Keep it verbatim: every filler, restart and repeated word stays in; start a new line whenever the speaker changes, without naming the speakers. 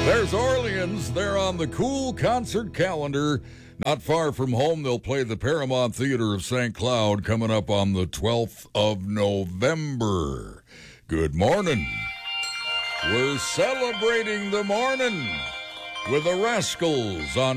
There's Orleans. They're on the cool concert calendar. Not far from home, they'll play the Paramount Theater of Saint Cloud coming up on the twelfth of November. Good morning. We're celebrating the morning with the Rascals on